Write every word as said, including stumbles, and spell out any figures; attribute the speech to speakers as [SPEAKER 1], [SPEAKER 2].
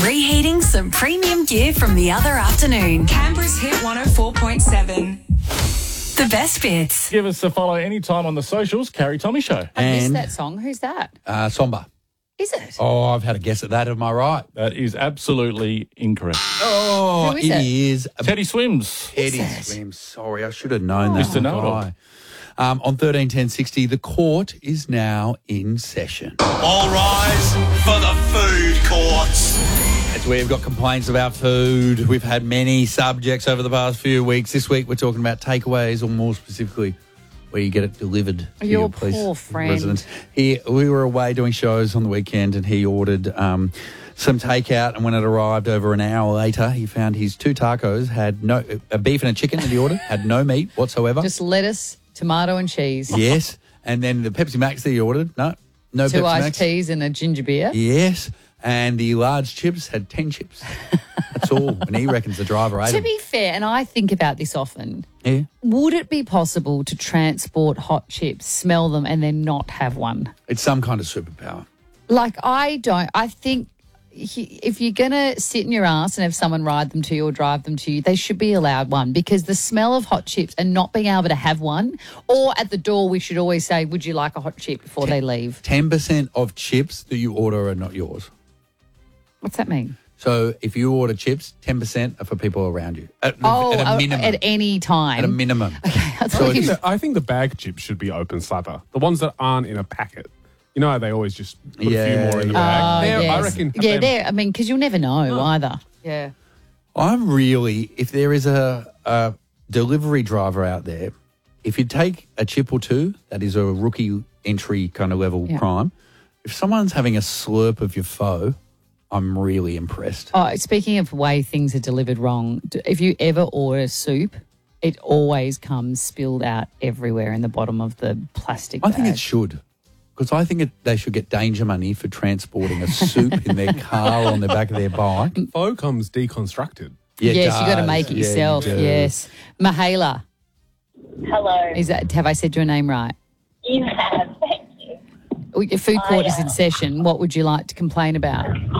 [SPEAKER 1] Reheating some premium gear from the other afternoon.
[SPEAKER 2] Canberra's Hit one oh four point seven.
[SPEAKER 1] The best bits.
[SPEAKER 3] Give us a follow anytime on the socials, Carrie Tommy Show.
[SPEAKER 4] I missed
[SPEAKER 5] And
[SPEAKER 4] that song. Who's that?
[SPEAKER 5] uh, Somba.
[SPEAKER 4] Is it?
[SPEAKER 5] Oh, I've had a guess at that. Am I right?
[SPEAKER 3] That is absolutely incorrect.
[SPEAKER 5] Oh,
[SPEAKER 4] Who is
[SPEAKER 5] it
[SPEAKER 4] it?
[SPEAKER 5] is
[SPEAKER 3] Teddy Swims.
[SPEAKER 5] Eddie
[SPEAKER 4] it?
[SPEAKER 5] Swim. Sorry, I should have known that.
[SPEAKER 3] Mister
[SPEAKER 5] Not
[SPEAKER 3] Know-it-all.
[SPEAKER 5] I. Um, on thirteen ten sixty, the court is now in session.
[SPEAKER 6] All rise for the food courts.
[SPEAKER 5] It's where we've got complaints about food. We've had many subjects over the past few weeks. This week we're talking about takeaways, or more specifically, where you get it delivered to
[SPEAKER 4] Your
[SPEAKER 5] your police
[SPEAKER 4] poor friend.
[SPEAKER 5] residence. He, we were away doing shows on the weekend, and he ordered um, some takeout. And when it arrived over an hour later, he found his two tacos had no a beef and a chicken that he ordered had no meat whatsoever.
[SPEAKER 4] Just lettuce, tomato and cheese.
[SPEAKER 5] Yes, and then the Pepsi Max that he ordered, no, no
[SPEAKER 4] Two
[SPEAKER 5] Pepsi
[SPEAKER 4] iced
[SPEAKER 5] Max.
[SPEAKER 4] teas and a ginger beer.
[SPEAKER 5] Yes, and the large chips had ten chips. That's all. And he reckons the driver ate
[SPEAKER 4] To
[SPEAKER 5] them.
[SPEAKER 4] be fair, and I think about this often,
[SPEAKER 5] Yeah.
[SPEAKER 4] would it be possible to transport hot chips, smell them, and then not have one?
[SPEAKER 5] It's some kind of superpower.
[SPEAKER 4] Like, I don't. I think he- if you're going to sit in your ass and have someone ride them to you or drive them to you, they should be allowed one, because the smell of hot chips and not being able to have one, or at the door, we should always say, would you like a hot chip before they leave?
[SPEAKER 5] ten percent of chips that you order are not yours.
[SPEAKER 4] What's that mean?
[SPEAKER 5] So if you order chips, ten percent are for people around you. At,
[SPEAKER 4] Oh,
[SPEAKER 5] at a
[SPEAKER 4] uh,
[SPEAKER 5] minimum.
[SPEAKER 4] at any time.
[SPEAKER 5] At a minimum.
[SPEAKER 4] Okay, I
[SPEAKER 5] So
[SPEAKER 4] thought
[SPEAKER 5] if
[SPEAKER 4] you
[SPEAKER 5] you-
[SPEAKER 7] I think the bag chips should be open slather. The ones that aren't in a packet. You know how they always just put a
[SPEAKER 5] Yeah,
[SPEAKER 7] few more in the
[SPEAKER 5] yeah.
[SPEAKER 7] bag?
[SPEAKER 4] Oh,
[SPEAKER 7] They're- I
[SPEAKER 4] yes.
[SPEAKER 7] reckon.
[SPEAKER 4] Yeah,
[SPEAKER 7] them-
[SPEAKER 4] there. I mean, because you'll never know either. Yeah.
[SPEAKER 5] I'm really, if there is a, a delivery driver out there, if you take a chip or two, that is a rookie entry kind of level
[SPEAKER 4] Yeah.
[SPEAKER 5] crime. If someone's having a slurp of your foe, I'm really impressed.
[SPEAKER 4] Oh, speaking of way things are delivered wrong, d- if you ever order soup, it always comes spilled out everywhere in the bottom of the plastic
[SPEAKER 5] I think
[SPEAKER 4] bag.
[SPEAKER 5] it should. Because I think it, they should get danger money for transporting a soup in their car or on the back of their bike.
[SPEAKER 7] Faux comes deconstructed.
[SPEAKER 5] Yeah, it
[SPEAKER 4] yes, you got to
[SPEAKER 5] does.
[SPEAKER 4] make it
[SPEAKER 5] Yeah, you
[SPEAKER 4] yourself.
[SPEAKER 5] do.
[SPEAKER 4] Yes. Mahala,
[SPEAKER 8] Hello.
[SPEAKER 4] is that, have I said your name right?
[SPEAKER 8] You have. Thank you.
[SPEAKER 4] Oh, your food court
[SPEAKER 8] I,
[SPEAKER 4] is in
[SPEAKER 8] uh,
[SPEAKER 4] session. What would you like to complain about?